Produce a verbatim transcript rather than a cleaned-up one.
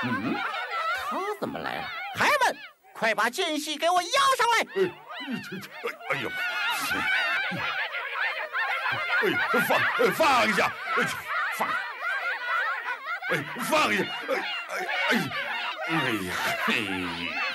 嗯，他怎么来了？孩儿们，快把间隙给我押上来！ 哎，这这，哎呦，哎，放放一下，放，哎，放一下，哎哎哎，哎呀，嘿。